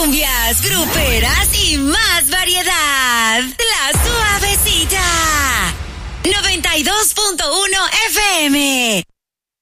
cumbias, gruperas y más variedad. La Suavecita. 92.1 FM.